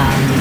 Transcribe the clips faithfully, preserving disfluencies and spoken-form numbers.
um,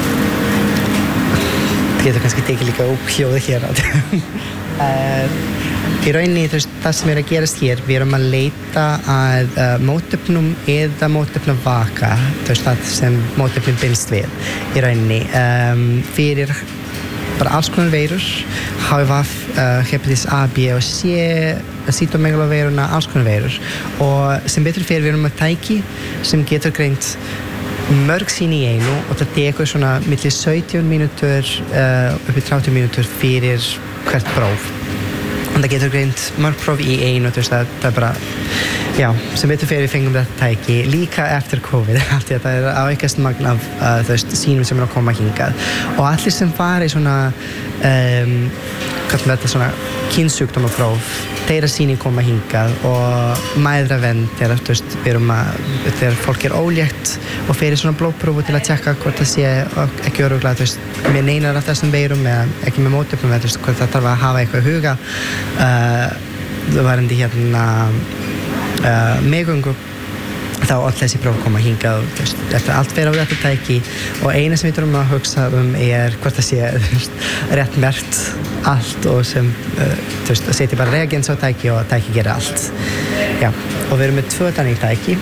það getur kannski tekið líka upp hljóðið hér uh, í rauninni þú veist, það sem er að gerast hér við erum að leita að uh, mótefnum eða mótefnavaka þú veist, það sem mótefnin binst við í rauninni um, fyrir bara alls konar veirur H I V, uh, hepatitis A, B og C cytomegaloveiruna, alls konar veirur og sem betur fyrir við erum að tæki sem getur greint mörg sýni í einu og það tekur svona milli sautján mínútur uh, upp í þrjátíu mínútur fyrir hvert próf og það getur greint mörg próf í einu þú veist það, það er bara já, sem betur fyrir við fengum þetta tæki líka eftir COVID af því að það er áaukast magn af uh, þú veist sýnum sem er að koma hingað og allir sem fara í svona um, hvað með þetta svona kynsjúkdómapróf þeirra sýni koma hingað og mæðravernd þegar þú veist við erum að þegar fólk er ólétt og fyrir svona blóðprófu til að tjekka hvort það sé ekki örugglega þú veist með neinar af þessum veirum eða ekki með mótefnum þú veist hvort það þarf að hafa eitthvað í huga uh, það varandi hérna uh, meðgöngu þá öll þessi próf koma hingað og þú veist eftir allt fer á þetta tæki og eina sem við þurfum að hugsa um er hvort það sé þú veist rétt merkt allt og sem uh, þú veist að setja bara reagens á tæki og tæki gera allt já og við erum með tvö þannig tæki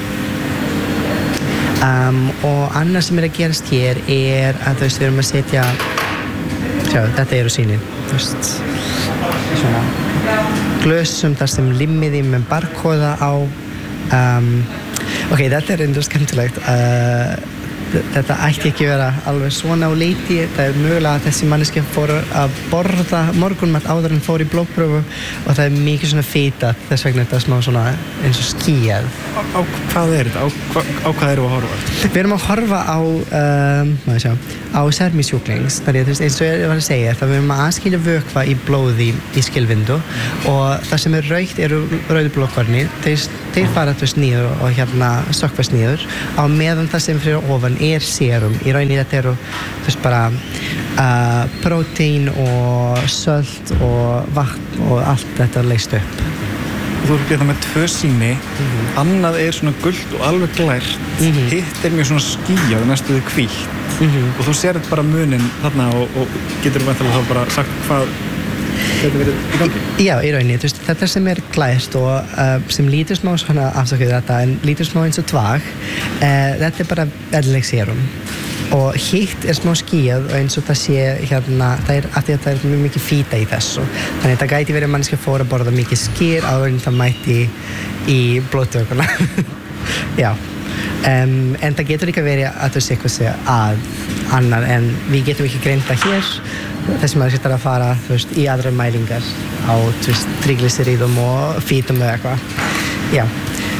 um, og annað sem er að gerast hér er að þú veist við erum að setja sjá þetta eru sýnin þú veist svona glösum þar sem limmiði með barkóða á um, ok, þetta er endur skemmtilegt uh, þetta ætti ekki vera alveg svona á leiti það er mögulega að þessi manneskja fór að borða morgunmat áður en fór í blóðprófu og það er mikið svona fita þess vegna þetta er smá svona eins og skýjað á, á hvað er þetta? Á, hva, á hvað erum við að horfa? Við erum að horfa á um, maður sjá, á sermisjúklings þannig að eins og ég var að segja það við erum að aðskilja vökva í blóði í skilvindu og það sem er raukt eru rauðu blóðkornir þeir, þeir fara tvist nýður og hérna sökkvast nýður á meðan það sem fyrir ofan er sérum í rauninni þetta eru þú veist bara uh, prótein og sölt og vatn og allt þetta leyst upp Þú erum hérna með tvö sýni mm-hmm. annað er svona gult og alveg glært mm-hmm. hitt er mjög svona skýjað næstuði hvítt mm-hmm. og þú sér bara munin þarna og, og getur væntanlega þá bara sagt hvað þetta verið í gangi Já, í rauninni, þú veist, þetta sem er glært og uh, sem lítur smá svona afsakið þetta en lítur smá eins og tvag uh, þetta er bara eðlileg sérum og hitt er smá skýjað og eins og það sé hérna það er að það er mjög mikið fýta í þessu þannig að það gæti verið manneskja fór að borða mikið skyr áður en það mætti í blóðtökuna já um, en það getur líka verið að þú sé eitthvað sé að annar en við getum ekki greint það hér þess að maður setur að fara þú veist í aðra mælingar á þú veist triglyceríðum og fítum eða eitthvað já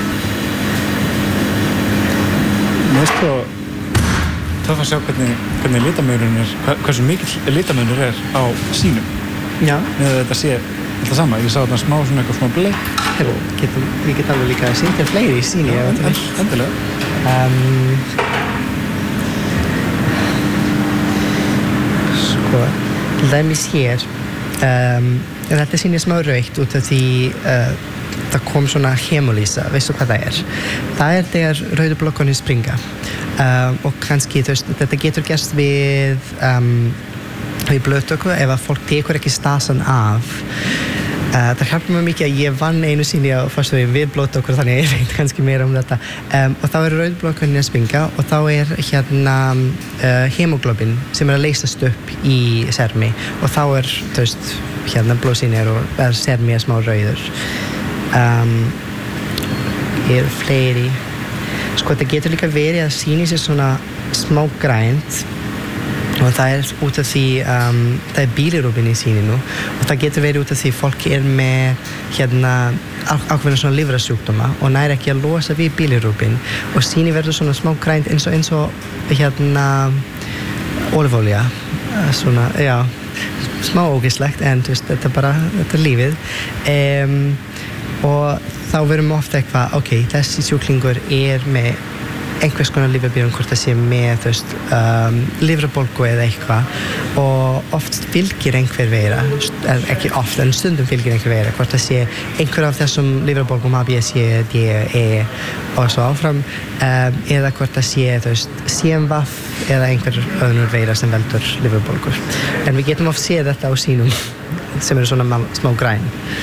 Mér veist þú Það að sjá hvernig, hvernig litamunurinn er, hversu mikill litamunur er á sýnum. Já. Eða þetta sé alltaf sama. Ég sá þarna smá svona eitthvað smá bleik. Hefur, getum, við getum alveg líka að sýnja fleiri í sýni. Já, en, en, endilega. Um, sko, til dæmis hér, um, þetta sýnir smá raukt út af því uh, það kom svona hemolýsa, veistu hvað það er? Það er þegar rauðu blokkarnir springa. Um, og kannski þú veist, þetta getur gerst við um, við blóðtöku ef að fólk tekur ekki stasan af uh, það hjálpar mér mikið að ég vann einu sinni á fyrstu við blóðtökur þannig að ég veit kannski meira um þetta um, og þá er rauðblóðkornin að springa og þá er hérna uh, hemoglobin sem er að leysast upp í sermi og þá er þú veist hérna blóðsýnir og er sermi að smá rauður um, er fleiri Sko, það getur líka verið að sýni sér svona smá grænt og það er út af því um, það er bilirúbin í sýninu og það getur verið út af því fólk er með hérna ákveðna svona lifrarsjúkdóma og næri ekki að losa við bilirúbin og sýni verður svona smá grænt eins og eins og hérna ólífólía svona, já, smá ógeðslegt en þú veist, þetta er bara, þetta er lífið um, og þá verðum ofta eitthvað, ok, þessi sjúklingur er með einhvers konar lyfjabýrum hvort það sé með þú veist um, lifrarbólgu eða eitthvað og oft fylgir einhver veira ekki oft en stundum fylgir einhver veira hvort það sé einhver af þessum lifrarbólgum A, B, C, D, E og svo áfram um, eða hvort það sé þú veist C M V eða einhver öðnur veira sem veldur lifrarbólgur en við getum oft séð þetta á sínum sem eru svona smá græn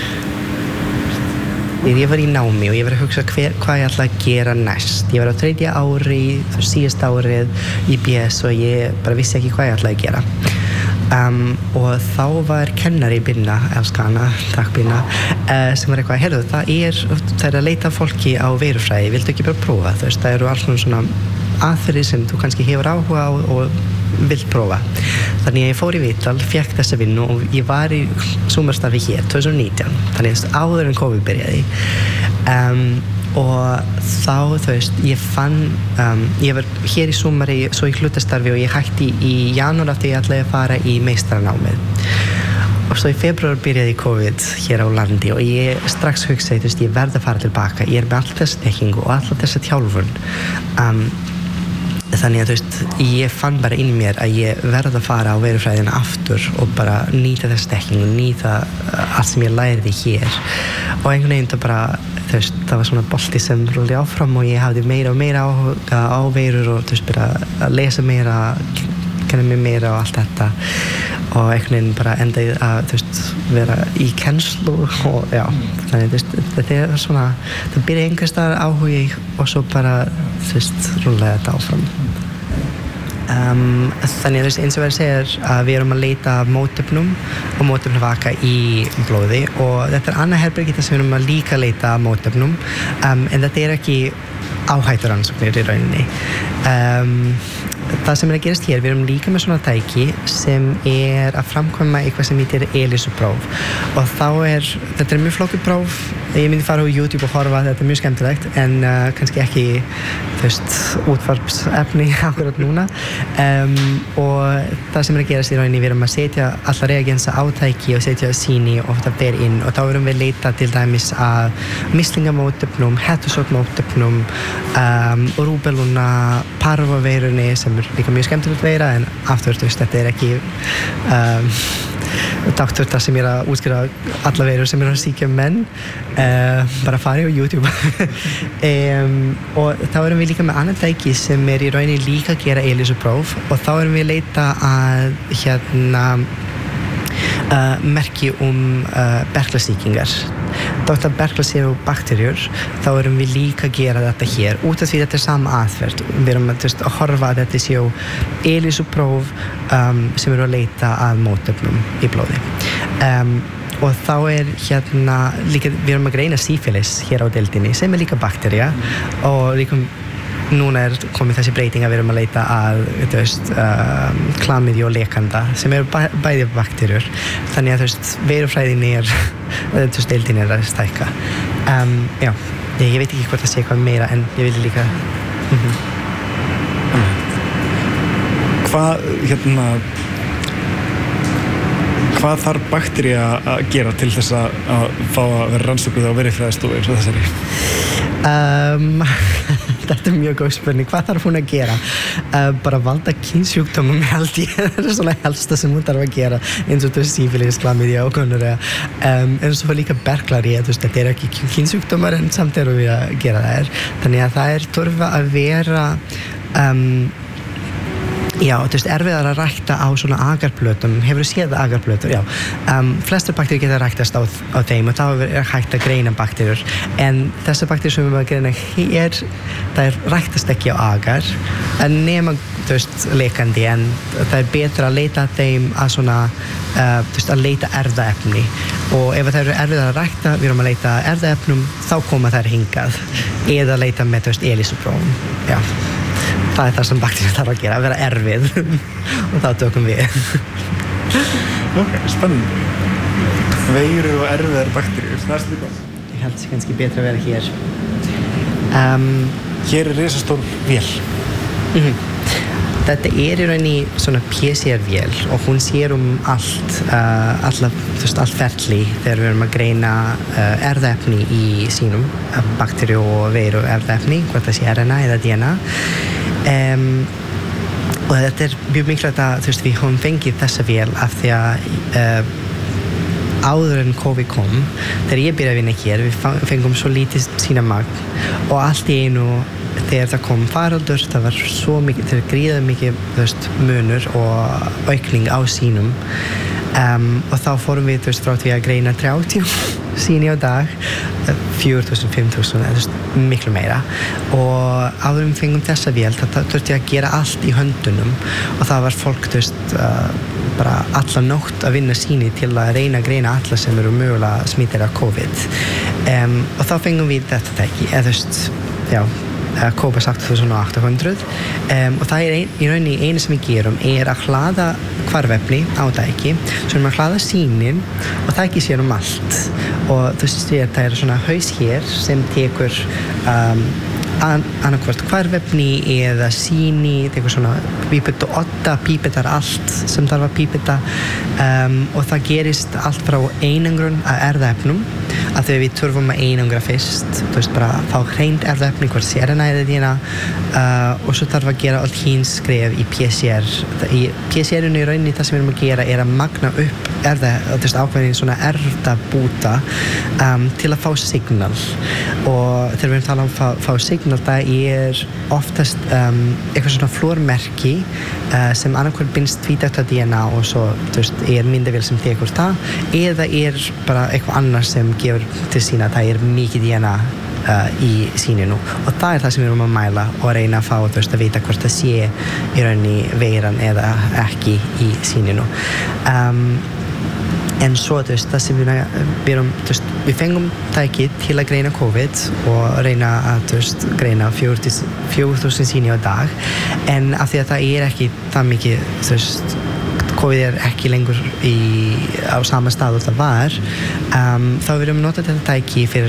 Ég var í námi og ég var að hugsa hver, hvað ég ætla að gera næst. Ég var á þriðja ári, síðast árið í B S og ég bara vissi ekki hvað ég ætla að gera. Um, og þá var kennari Binna, elska hana, takk Binna, uh, sem var eitthvað, heyrðu, það er, það er að leita fólki á veirufræði, viltu ekki bara prófa? Þú veist, það eru alls svona aðferðir sem þú kannski hefur áhuga á og vilt prófa. Þannig að ég fór í viðtal, fékk þessa vinnu og ég var í sumarstarfi hér tvö þúsund og nítján, þannig að áður en COVID byrjaði. Um, og þá, þú veist, ég fann, um, ég var hér í sumari, svo í hlutastarfi og ég hætti í janúar af því ég ætlaði að fara í meistaranámið. Og svo í febrúar byrjaði COVID hér á landi og ég strax hugsaði, þú veist, ég verð að fara tilbaka, ég er með alltaf þessa þekkingu og alltaf þessa þjálfun. Um, Þannig að þú veist, ég fann bara inn í mér að ég verð að fara á veirufræðina aftur og bara nýta þessa þekkingu, nýta allt sem ég lærði hér. Og einhvern veginn það bara, þú veist, það var svona bolti sem rúlli áfram og ég hafði meira og meira áhuga á veirur og þú veist, bara að lesa meira, kenna mig meira og allt þetta. Og einhvern veginn bara endaði að, þú veist, vera í kennslu og já, þannig, þú veist, þetta er svona, það byrja einhvers staðar áhugi og svo bara, þú veist, rúllega þetta áfram. Um, þannig að þú veist, eins og verið segir að við erum að leita af mótefnum og mótefnavaka í blóði og þetta er annað herbergi þar sem við erum að líka leita af mótefnum um, en þetta er ekki áhætturansóknir í rauninni. Um, Það sem er að gerast hér, við erum líka með svona tæki sem er að framkvæma eitthvað sem heitir ELISA-próf og þá er, þetta er mjög flókið próf, ég myndi fara á YouTube og horfa, þetta er mjög skemmtilegt en uh, kannski ekki, þú veist, útvarpsefni akkurat núna um, og það sem er að gerast í rauninni, við erum að setja alla reagensa á tæki og setja sýni og það ber inn og þá erum við að leita til dæmis að mislingamótefnum, hettusóttmótefnum um, og rúbeluna, parvaveirunni sem er líka mjög skemmtilegt veira en aftur, þú veist, þetta er ekki um, doktor þar sem er að útskýra alla veirur sem er að sýkja menn uh, bara fari á YouTube um, og þá erum við líka með annan tæki sem er í rauninni líka að gera ELISA-próf og þá erum við að leita að hérna Uh, merki um uh, berklasýkingar. Þótt að berklar séu bakteríur, þá erum við líka að gera þetta hér, út af því þetta er sama aðferð. Við erum að, veist, að horfa að þetta séu ELISA-próf um, sem eru að leita að mótefnum í blóði. Um, og þá er hérna líka, við erum að greina sífilis hér á deildinni, sem er líka baktería og líka núna er komið þessi breyting að við erum að leita að, þú veist, um, klamydia og lekanda sem eru bæ, bæði bakteríur. Þannig að, þú veist, veirufræðin er, þú veist, deildin er að stækka. Um, já, ég, ég veit ekki hvort það sé eitthvað meira en ég vil líka... Mm-hmm. Hvað, hérna... Hvað þarf baktería að gera til þess að, að fá að vera rannsókuð á veirufræðistofu eins og þessari? Um, þetta er mjög góð spurning. Hvað þarf hún að gera? Uh, bara valda kynsjúkdómum held ég. Það er svona helsta sem hún þarf að gera eins og þú veist sífilis, klamydia og gonorrea. Um, en svo líka berklari, þú veist, þetta er ekki kynsjúkdómar en samt erum við að gera það. Þannig að það er þurfa að vera um, já, þú veist, erfiðar að rækta á svona agarplötum. Hefur þú séð agarplötur? Já. Um, flestar bakteríur geta ræktast á, á þeim og þá er hægt að greina bakteríur. En þessar bakteríur sem við erum að greina hér, það er ræktast ekki á agar, en nema, þú veist, lekandi, en það er betra að leita að þeim að svona, uh, þú veist, að leita erfðaefni. Og ef það eru erfiðar að rækta, við erum að leita erfðaefnum, þá koma þær hingað. Eða leita með, þú veist, ELISA-prófum. Já. Það er það sem bakteríur þarf að gera, að vera erfið og þá tökum við. Ok, spennandi. Veiru og erfiðar bakteríur, það er svolítið gott. Ég held það kannski betra að vera hér. Um, hér er risastór vél. Mm-hmm. þetta er í rauninni svona P C R-vél og hún sér um allt, uh, alla, þú veist, allt ferli þegar við erum að greina uh, erfðaefni í sínum, uh, bakteríu og veiru erfðaefni, hvort það sé R N A eða D N A. Um, og þetta er mjög mikilvægt að, þú veist, við höfum fengið þessa vél af því að uh, áður en COVID kom, þegar ég byrjaði að vinna hér, við fengum svo lítið sýnamagn og allt í einu þegar það kom faraldur, það var svo mikið, þegar gríðaði mikið, þú veist, munur og aukning á sýnum um, og þá fórum við, þú veist, frá því að greina þrjátíu sýni á dag, fjögur þúsund, fimm þúsund, þú veist, miklu meira og áður en við fengum þessa vél, það þurfti að gera allt í höndunum og það var fólk, þú veist, uh, bara alla nótt að vinna sýni til að reyna að greina alla sem eru mögulega smittir af COVID um, og þá fengum við þetta tæki, eða þú veist, já, Cobas átta þúsund átta hundruð um, og það er ein, í rauninni einu sem við gerum er að hlaða hvarfefni á tæki, svo erum við að hlaða sýnin og tæki sér um allt og þú sér það er svona haus hér sem tekur um, an, annarkvort hvarfefni eða sýni, tekur svona pípet og åtta pípetar allt sem þarf að pípeta um, og það gerist allt frá einangrun að erfðaefnum að þegar við þurfum að einangra fyrst, þú veist, bara fá hreint erfðaefni hvort sé R N A eða D N A uh, og svo þarf að gera allt hins skref í P C R. Í P C R-inu í rauninni það sem við erum að gera er að magna upp erfða, þú veist, ákveðin svona erfðabúta um, til að fá signal og þegar við erum að tala um að fá, fá signal það er oftast um, eitthvað svona flórmerki uh, sem annarkvöld binst tvítakta D N A og svo, þú veist, er myndavél sem tekur það eða er bara eitthvað annars sem gefur til sína að það er mikið D N A uh, í sýninu og það er það sem við erum að mæla og reyna að fá, þú veist, að vita hvort það sé í rauninni veiran eða ekki í sýninu um, en svo, þú veist, það sem við erum, þú veist, við fengum tæki til að greina COVID og reyna að, þú veist, greina fjögur þúsund sýni á dag en af því að það er ekki það mikið, þú veist, COVID er ekki lengur í, á sama stað og það var um, þá við erum notað þetta tæki fyrir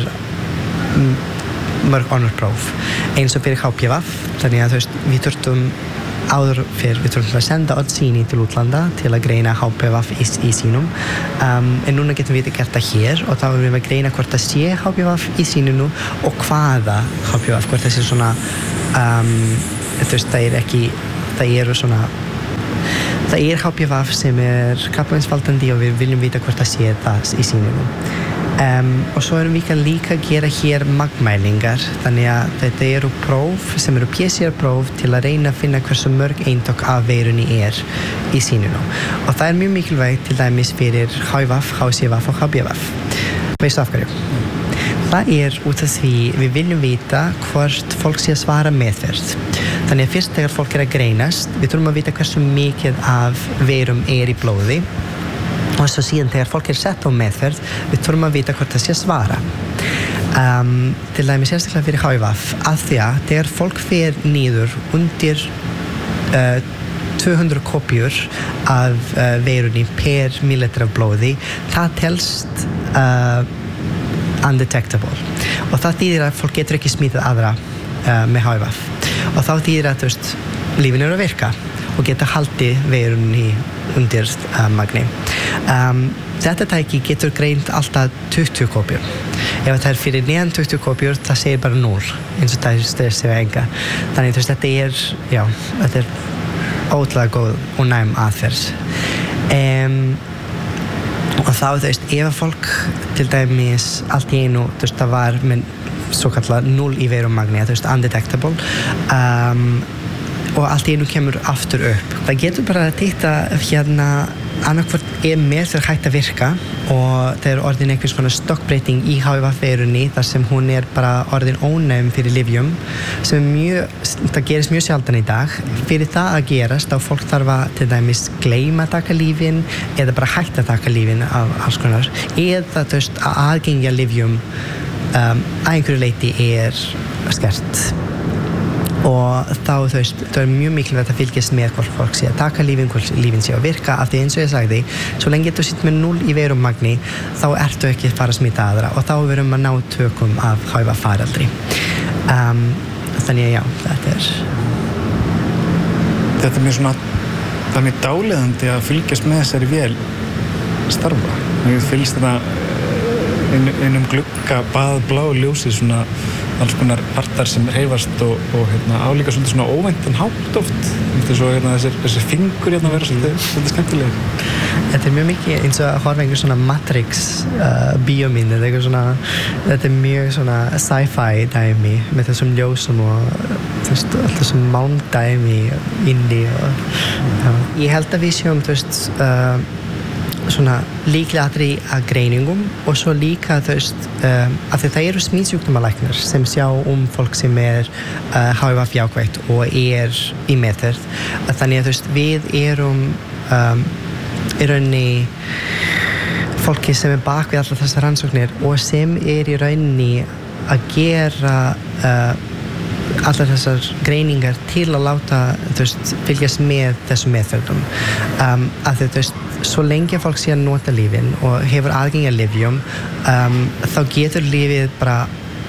mörg önnur próf eins og fyrir H P V þannig að þú veist, við þurftum áður fyrir, við þurfum að senda öll sýni til útlanda til að greina H P V í, í sínum um, en núna getum við gert það hér og þá erum við að greina hvort það sé H P V í síninu og hvaða H P V, hvort það sé svona um, þú veist, það er ekki það eru svona það er H P V sem er krabbameinsvaldandi og við viljum vita hvort það sé það í sýninu um, og svo erum við líka að gera hér magnmælingar þannig að þetta eru próf sem eru P C R-próf til að reyna að finna hversu mörg eintök af veirunni er í sýninu og það er mjög mikilvægt til dæmis fyrir H I V, H C V og H B V. Veistu af hverju? Það er út af því við viljum vita hvort fólk sé að svara meðferð. Þannig að fyrst þegar fólk er að greinast, við þurfum að vita hversu mikið af veirum er í blóði og svo síðan þegar fólk er sett á meðferð, við þurfum að vita hvort það sé að svara. Um, til dæmis sérstaklega fyrir H I V af því að þegar fólk fer niður undir uh, tvö hundruð kopjur af uh, veirunni per millilitra af blóði, það telst uh, undetectable og það þýðir að fólk getur ekki smitað aðra uh, með H I V og þá þýðir að, þú veist, lífin eru að virka og geta haldið veirunni undir uh, magni. Um, þetta tæki getur greint alltaf tuttugu kopjur. Ef það er fyrir neðan tuttugu kopjur, það segir bara núll, eins og það er segja enga. Þannig, þú veist, þetta er, já, þetta er ótrúlega góð og næm aðferð. Um, og þá, þú veist, ef fólk til dæmis allt í einu, þú veist, það var með svo kallar núll í veirumagni, þú veist, undetectable, um, og allt í einu kemur aftur upp. Það getur bara að týta hérna annarkvort er meðferð hægt að virka og það er orðin einhvers konar stokkbreyting í H I V-veirunni þar sem hún er bara orðin ónæm fyrir lyfjum sem er mjög, það gerist mjög sjaldan í dag. Fyrir það að gerast þá fólk þarf að til dæmis gleyma að taka lyfin eða bara hægt að taka lyfin af alls konar eða þú veist að aðgengja lyfjum um, að einhverju leyti er skert. Og þá, þú veist, það er mjög mikilvægt að fylgjast með hvort fólk sé að taka lífin, hvort lífin sé að virka af því eins og ég sagði, svo lengi þú sitt með núll í veirumagni þá ertu ekki að fara að smita aðra og þá verum að ná tökum af H I V faraldri. Um, þannig að já, þetta er... þetta er mjög svona, það er mjög dáleiðandi að fylgjast með þessari vél starfa. Ég fylgst þetta inn, inn um glugga, bað, blá ljósi, svona alls konar partar sem hreyfast og, og hérna, álíka svona óvæntan hátt oft. Þetta er svo hérna, þessir, þessir fingur hérna vera svolítið, svolítið skemmtilegir. Þetta er mjög mikið eins og að horfa einhver svona Matrix uh, bíómynd, þetta er eitthvað svona, þetta er mjög svona sci-fi dæmi með þessum ljósum og þú veist, alltaf þessum mándæmi inni og já. Ég held að við sjáum, þú veist, uh, svona líklegri að greiningum og svo líka þú veist um, að það eru smitsjúkdómalæknar sem sjá um fólk sem er uh, H I V jákvætt og er í meðferð. Þannig að þú veist við erum um, í rauninni fólki sem er bak við allar þessar rannsóknir og sem er í rauninni að gera uh, allar þessar greiningar til að láta þú veist fylgjast með þessum meðferðum um, að þú veist svo lengi að fólk sé að nota lyfin og hefur aðgengi að lyfjum um, þá getur lyfið bara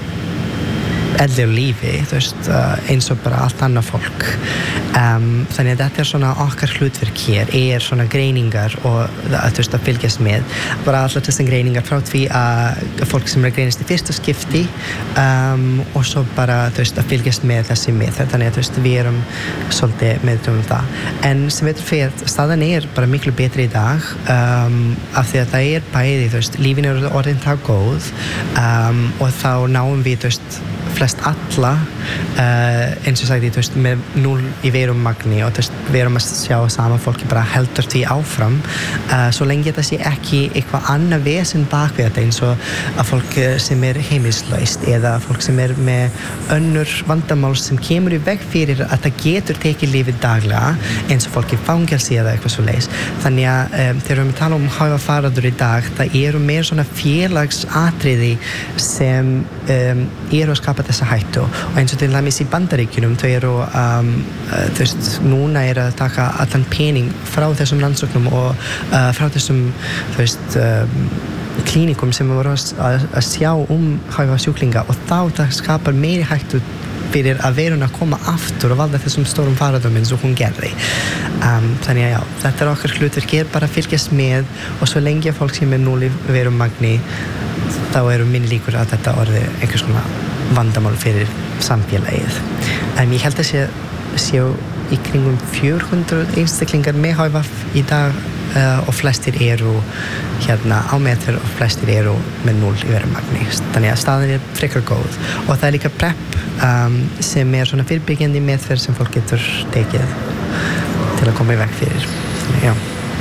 eðlilegu lífi, þú veist, uh, eins og bara allt annað fólk. Um, þannig að þetta er svona okkar hlutverk hér, er svona greiningar og að, þú veist, að fylgjast með. Bara allar þessar greiningar frá því að fólk sem er að greinast í fyrsta skipti um, og svo bara, þú veist, að fylgjast með þessi meðferð. Þannig að, þú veist, við erum svolítið meðvituð um það. En sem veitur fyrir, staðan er bara miklu betri í dag um, af því að það er bæði, þú veist, lífin er orðin það góð um, og þá náum við, þú veist, flest alla uh, eins og sagði, þú veist, með núll í verum magni og þú veist, við erum að sjá sama fólki bara heldur því áfram uh, svo lengi þetta sé ekki eitthvað annað vesen bak við þetta eins og að fólk sem er heimilislaust eða fólk sem er með önnur vandamál sem kemur í veg fyrir að það getur tekið lífið daglega eins og fólk í fangelsi eða eitthvað svo leis. Þannig að um, þegar við erum að tala um H I V faraldur í dag, það eru meir svona félagsatriði sem um, eru að skapa þessa hættu og eins og til dæmis í Bandaríkjunum þau eru um, þú veist, núna er að taka allan pening frá þessum rannsóknum og uh, frá þessum þú veist um, klínikum sem voru að, að sjá um H I V sjúklinga og þá það skapar meiri hættu fyrir að veruna að koma aftur og valda þessum stórum faraldrum eins og hún gerði. Um, þannig að já, þetta er okkar hlutverk er bara að fylgjast með og svo lengi að fólk sem er núll í verum magni þá eru minn líkur að þetta orði einhvers konar vandamál fyrir samfélagið. En ég held að sé, sé í kringum fjögur hundruð einstaklingar með H I V í dag uh, og flestir eru hérna á meðferð og flestir eru með núll í verum magni. Þannig að staðan er frekar góð og það er líka PrEP um, sem er svona fyrirbyggjandi meðferð sem fólk getur tekið til að koma í veg fyrir. Já.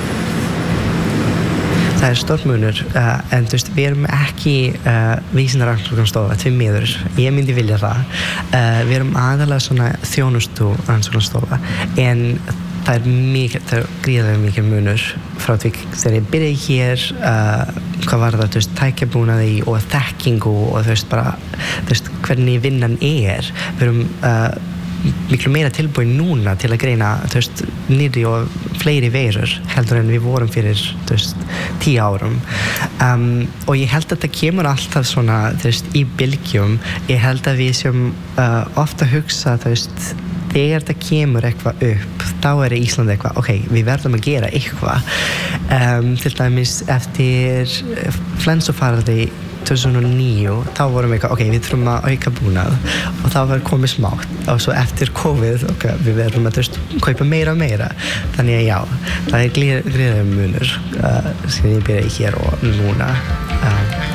Það er stór munur, uh, en þú veist, við erum ekki uh, vísindarannsóknastofa, því miður, ég myndi vilja það. Uh, við erum aðalega svona þjónustu rannsóknastofa, en það er mikið, það er gríðarlega mikið munur frá því þegar ég byrjaði hér, uh, hvað var það, þú veist, tækjabúnaði og þekkingu og þú veist, bara, þú veist, hvernig vinnan er. Við erum uh, miklu meira tilbúin núna til að greina þú veist, nýrri og fleiri veirur heldur en við vorum fyrir þú veist, tíu árum um, og ég held að þetta kemur alltaf svona þú veist, í bylgjum. Ég held að við sem uh, ofta hugsa þú veist, þegar það kemur eitthvað upp þá er Ísland eitthvað, ok, við verðum að gera eitthvað um, til dæmis eftir flensufaraldi tvö þúsund og níu, þá vorum við eitthvað, ok, við þurfum að auka búnað og þá var komið smátt og svo eftir COVID, ok, við verðum að þú veist, kaupa meira og meira. Þannig að já, það er gríðarlegur munur uh, sem ég byrjaði hér og núna.